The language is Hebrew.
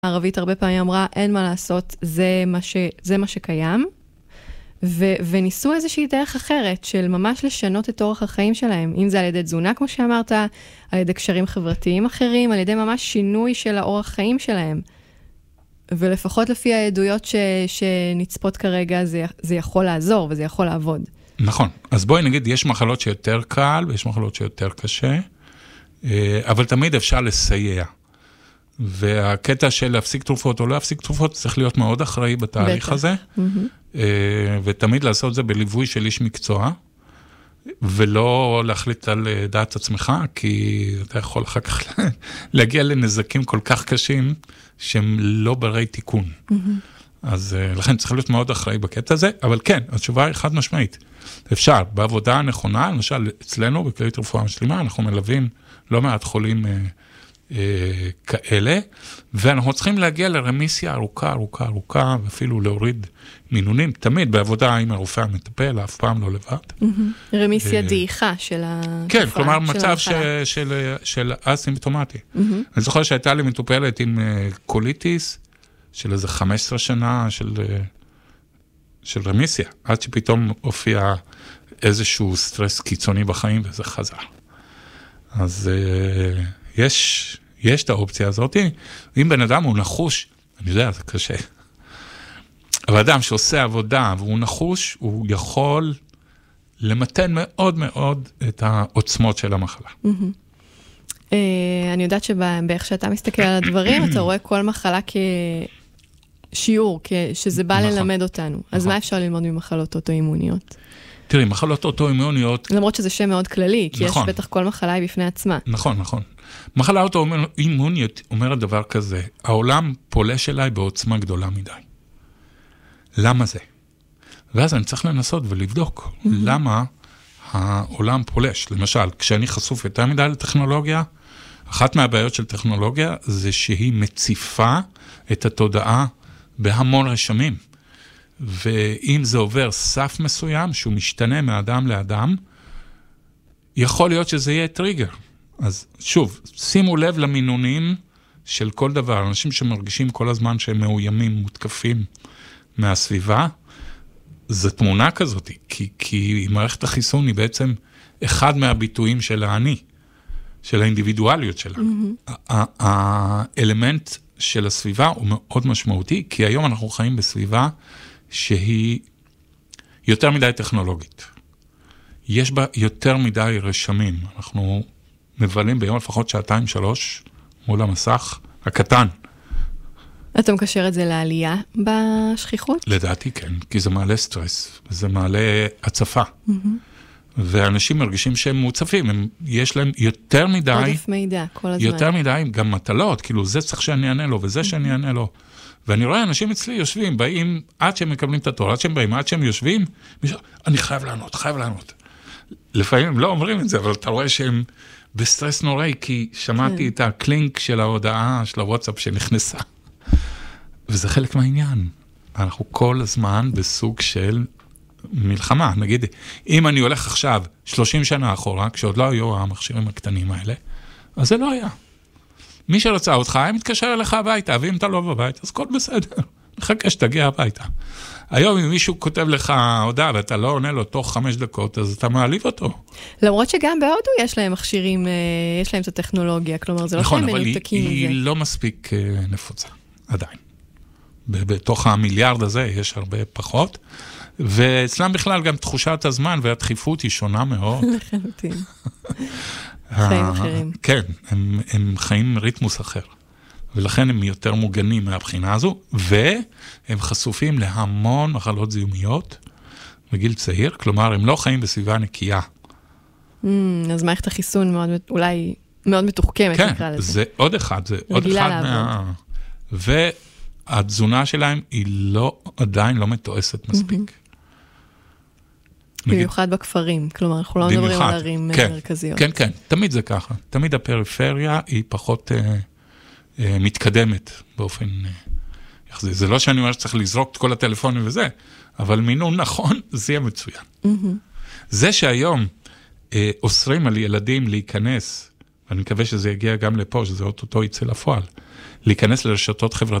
הערבית הרבה פעמים אמרה, אין מה לעשות, זה מה שקיים, וניסו איזושהי דרך אחרת, של ממש לשנות את אורח החיים שלהם, אם זה על ידי תזונה, כמו שאמרת, על ידי קשרים חברתיים אחרים, על ידי ממש שינוי של האורח חיים שלהם. ולפחות לפי העדויות שנצפות כרגע, זה יכול לעזור, וזה יכול לעבוד. נכון. אז בואי נגיד, יש מחלות שיותר קל, ויש מחלות שיותר קשה, אבל תמיד אפשר לסייע. והקטע של להפסיק תרופות או לא להפסיק תרופות, צריך להיות מאוד אחראי בתהליך הזה, ותמיד לעשות זה בליווי של איש מקצוע, ולא להחליט על דעת עצמך, כי אתה יכול אחר כך להגיע לנזקים כל כך קשים, שהם לא ברי תיקון. אז לכן צריך להיות מאוד אחראי בקטע הזה, אבל כן, התשובה היא חד משמעית. אפשר, בעבודה הנכונה, למשל אצלנו בכללית רפואה משלימה, אנחנו מלווים לא מעט חולים כאלה, ואנחנו צריכים להגיע לרמיסיה ארוכה, ואפילו להוריד מינונים, תמיד בעבודה עם הרופא המטפל, אף פעם לא לבד. רמיסיה דעיכה של התופעה. כן, כלומר מצב של אסימפטומטי. אני זוכר שהייתה לי מטופלת עם קוליטיס, של איזה 15 שנה של רמיסיה, עד שפתאום הופיע איזשהו סטרס קיצוני בחיים, וזה חזר. אז יש את האופציה הזאת. אם בן אדם הוא נחוש, אני יודע, זה קשה. אבל אדם שעושה עבודה והוא נחוש, הוא יכול למתן מאוד מאוד את העוצמות של המחלה. אני יודעת שבאיך שאתה מסתכל על הדברים, אתה רואה כל מחלה כשיעור, שזה בא ללמד אותנו. אז מה אפשר ללמוד ממחלות אוטואימוניות? תראי, מחלות אוטואימוניות... למרות שזה שם מאוד כללי, כי יש בטח כל מחלה היא בפני עצמה. נכון. מחלה אוטואימונית אומרת דבר כזה, העולם פולש אליי בעוצמה גדולה מדי. למה זה? ואז אני צריך לנסות ולבדוק למה העולם פולש. למשל, כשאני חשוף יותר מדי לטכנולוגיה, אחת מהבעיות של טכנולוגיה זה שהיא מציפה את התודעה בהמון רשמים. ואם זה עובר סף מסוים, שהוא משתנה מאדם לאדם, יכול להיות שזה יהיה טריגר. אז שוב, שימו לב למינונים של כל דבר. אנשים שמרגישים כל הזמן שהם מאוימים, מותקפים מהסביבה, זו תמונה כזאת, כי מערכת החיסון היא בעצם אחד מהביטויים של האני, של האינדיבידואליות שלה. האלמנט של הסביבה הוא מאוד משמעותי, כי היום אנחנו חיים בסביבה שהיא יותר מדי טכנולוגית. יש בה יותר מדי רשמים. אנחנו מבלים ביום לפחות 2-3 מול המסך הקטן. אתה מקשר את זה לעלייה בשכיחות? לדעתי כן, כי זה מעלה סטרס, וזה מעלה הצפה. ואנשים מרגישים שהם מוצפים, יש להם יותר מדי... עודף מידע, כל הזמן. יותר מדי, גם מטלות, כאילו זה צריך שאני אענה לו, וזה שאני אענה לו. ואני רואה אנשים אצלי יושבים, באים עד שהם מקבלים את התור, עד שהם באים, עד שהם יושבים, אני חייב לענות. לפעמים הם לא אומרים את זה, אבל אתה רואה שהם בסטרס נוראי, כי שמעתי את הקלינק של ההודעה של הוואטסאפ שנכנסה. וזה חלק מהעניין. אנחנו כל הזמן בסוג של מלחמה. נגיד, אם אני הולך עכשיו 30 שנה אחורה, כשעוד לא היו המכשירים הקטנים האלה, אז זה לא היה. מי שרצה אותך, היה מתקשר אליך הביתה, ואם אתה לא בבית, אז כל בסדר. נחכה שתגיע הביתה. היום אם מישהו כותב לך הודעה, ואתה לא עונה לו תוך 5 דקות, אז אתה מעליב אותו. למרות שגם בהודו יש להם מכשירים, יש להם את הטכנולוגיה, כלומר, זה לא שהם מנותקים מזה. היא לא מספיק נפוצה, עדיין. בתוך המיליארד הזה יש הרבה פחות, ואצלם בכלל גם תחושת הזמן והדחיפות היא שונה מאוד. לחלוטין. חיים אחרים. כן, הם חיים ריתמוס אחר. ולכן הם יותר מוגנים מהבחינה הזו, והם חשופים להמון מחלות זיהומיות בגיל צעיר, כלומר, הם לא חיים בסביבה נקייה. אז מערכת החיסון מאוד, אולי מאוד מתוחכמת, נקרא לזה. כן, זה עוד אחד, זה עוד אחד והתזונה שלהם היא עדיין לא מתועסת מספיק. במיוחד בכפרים, כלומר, אנחנו לא מדברים על ערים מרכזיות. כן, כן, תמיד זה ככה. תמיד הפריפריה היא פחות מתקדמת באופן יחזי. זה לא שאני אומר שצריך לזרוק את כל הטלפונים וזה, אבל מינון נכון, זה יהיה מצוין. זה שהיום אוסרים על ילדים להיכנס, ואני מקווה שזה יגיע גם לפה, שזה אותו יצא לפועל. להיכנס לרשתות